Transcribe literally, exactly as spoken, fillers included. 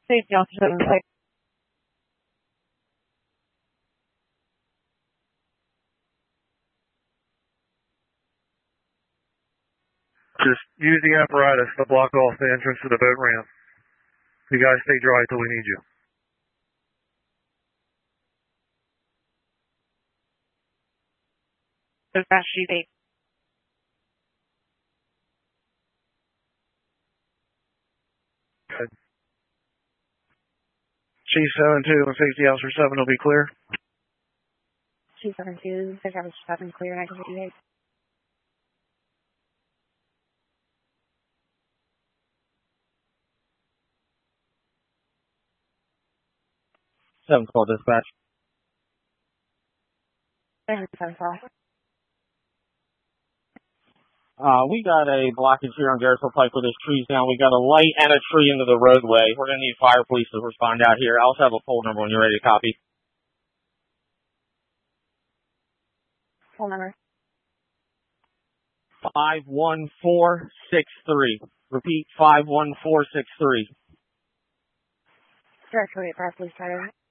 Safety officer seven six. Just use the apparatus to block off the entrance to the boat ramp. You guys stay dry till we need you. Dispatch Chief eight. Okay. Chief seven two and Safety Officer seven will be clear. Chief seven two, Safety Officer seven clear, nineteen fifty-eight. seven call dispatch. seven seven call. Uh, we got a blockage here on Garrettsville Pike where there's trees down. We got a light and a tree into the roadway. We're going to need fire police to respond out here. I also have a pole number when you're ready to copy. Phone number. five one four six three. Repeat, five one four six three. Director eight, fire police, try to